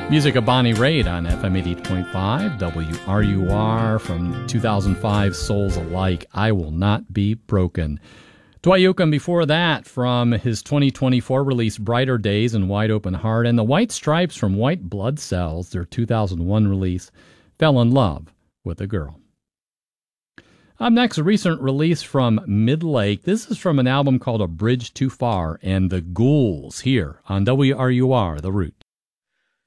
Music of Bonnie Raitt on FM 88.5 WRUR from 2005 Souls Alike, I Will Not Be Broken. Dwight Yoakam before that from his 2024 release Brighter Days and Wide Open Heart, and the White Stripes from White Blood Cells, their 2001 release, Fell in Love with a Girl. Up next, a recent release from Midlake. This is from an album called A Bridge Too Far, and the Ghouls here on WRUR, The Root.